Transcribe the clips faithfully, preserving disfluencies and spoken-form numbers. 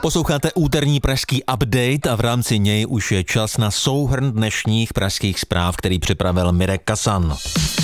Posloucháte úterní pražský update a v rámci něj už je čas na souhrn dnešních pražských zpráv, který připravil Mirek Kasan.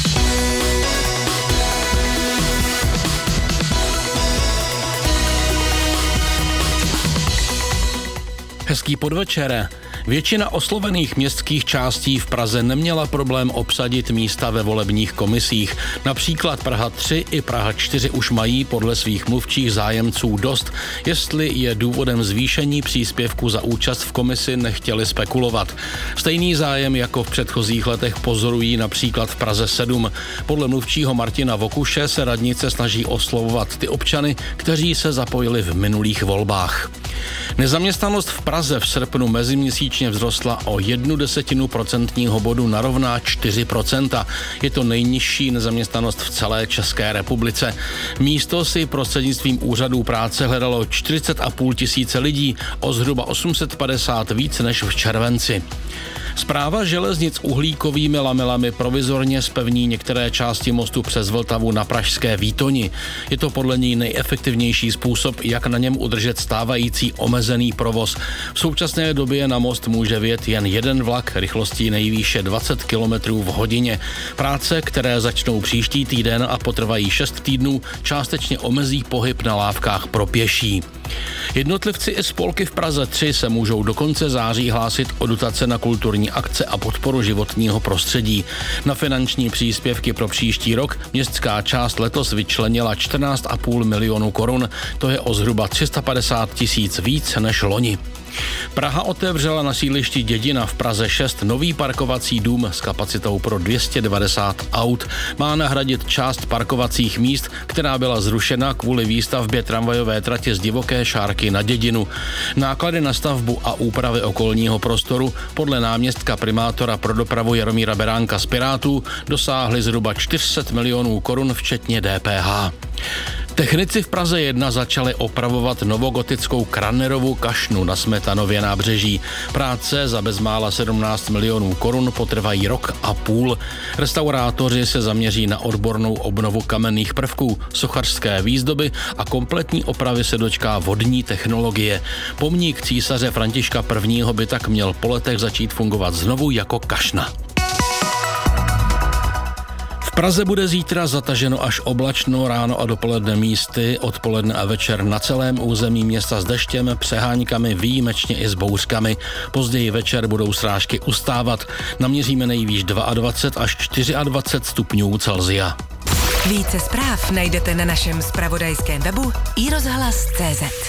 Hezký podvečer. Většina oslovených městských částí v Praze neměla problém obsadit místa ve volebních komisích. Například Praha tři i Praha čtyři už mají podle svých mluvčích zájemců dost. Jestli je důvodem zvýšení příspěvku za účast v komisi, nechtěli spekulovat. Stejný zájem jako v předchozích letech pozorují například v Praze sedm. Podle mluvčího Martina Vokuše se radnice snaží oslovovat ty občany, kteří se zapojili v minulých volbách. Nezaměstnanost v Praze v srpnu meziměsíčně vzrostla o jednu desetinu procentního bodu na rovná čtyři procenta. Je to nejnižší nezaměstnanost v celé České republice. Místo si prostřednictvím úřadů práce hledalo čtyřicet a půl tisíce lidí, o zhruba osm set padesát víc než v červenci. Správa železnic uhlíkovými lamelami provizorně zpevní některé části mostu přes Vltavu na pražské Výtoni. Je to podle ní nejefektivnější způsob, jak na něm udržet stávající omezený provoz. V současné době na most může vjet jen jeden vlak rychlostí nejvýše dvacet kilometrů v hodině. Práce, které začnou příští týden a potrvají šest týdnů, částečně omezí pohyb na lávkách pro pěší. Jednotlivci i spolky v Praze tři se můžou do konce září hlásit o dotace na kulturní akce a podporu životního prostředí. Na finanční příspěvky pro příští rok městská část letos vyčlenila čtrnáct a půl milionu korun, to je o zhruba tři sta padesát tisíc víc než loni. Praha otevřela na sídlišti Dědina v Praze šest nový parkovací dům s kapacitou pro dvě stě devadesát aut. Má nahradit část parkovacích míst, která byla zrušena kvůli výstavbě tramvajové tratě z Divoké Šárky na Dědinu. Náklady na stavbu a úpravy okolního prostoru podle náměstka primátora pro dopravu Jaromíra Beránka z Pirátů dosáhly zhruba čtyři sta milionů korun včetně D P H. Technici v Praze jedna začali opravovat novogotickou Kranerovu kašnu na Smetanově nábřeží. Práce za bezmála sedmnáct milionů korun potrvají rok a půl. Restaurátoři se zaměří na odbornou obnovu kamenných prvků, sochařské výzdoby a kompletní opravy se dočká vodní technologie. Pomník císaře Františka I. by tak měl po letech začít fungovat znovu jako kašna. V Praze bude zítra zataženo až oblačno, ráno a dopoledne místy, odpoledne a večer na celém území města s deštěm, přeháňkami, výjimečně i s bouřkami. Později večer budou srážky ustávat. Naměříme nejvýš dvacet dva až dvacet čtyři stupňů Celsia. Více zpráv najdete na našem zpravodajském webu i rozhlas tečka cé zet.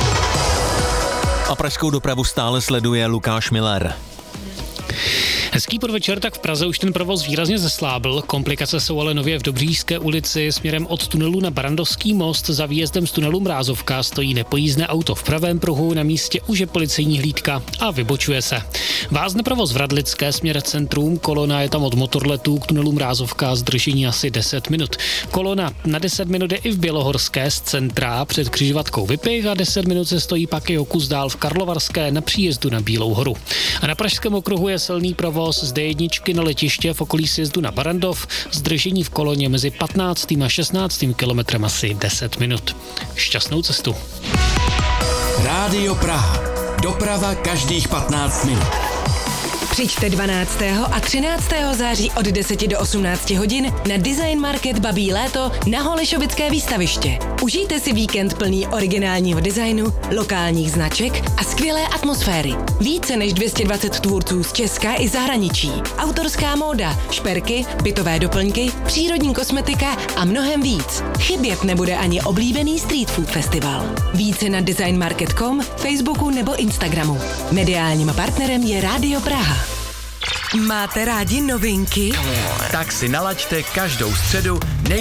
A pražskou dopravu stále sleduje Lukáš Miller. Hezký podvečer, tak v Praze už ten provoz výrazně zeslábl. Komplikace jsou ale nově v Dobříšské ulici směrem od tunelu na Barandovský most. Za výjezdem z tunelu Mrázovka stojí nepojízdné auto v pravém pruhu, na místě už je policejní hlídka a vybočuje se. Vázne provoz v Radlické směr centrum, kolona je tam od Motorletu k tunelu Mrázovka, zdržení asi deset minut. Kolona na deset minut je i v Bělohorské z centra před křižovatkou Vypich a deset minut se stojí pak i o kus dál v Karlovarské na příjezdu na Bílou horu. A na Pražském okruhu je silný provoz z D jedna na letiště v okolí sjezdu na Barandov, zdržení v koloně mezi patnáctým a šestnáctým kilometrem asi deset minut. Šťastnou cestu. Rádio Praha. Doprava každých patnáct minut. Přijďte dvanáctého a třináctého září od deseti do osmnácti hodin na Design Market Babí léto na Holešovické výstaviště. Užijte si víkend plný originálního designu, lokálních značek a skvělé atmosféry. Více než dvě stě dvacet tvůrců z Česka i zahraničí. Autorská móda, šperky, bytové doplňky, přírodní kosmetika a mnohem víc. Chybět nebude ani oblíbený street food festival. Více na design market tečka com, Facebooku nebo Instagramu. Mediálním partnerem je Rádio Praha. Máte rádi novinky? Tak si nalaďte každou středu nej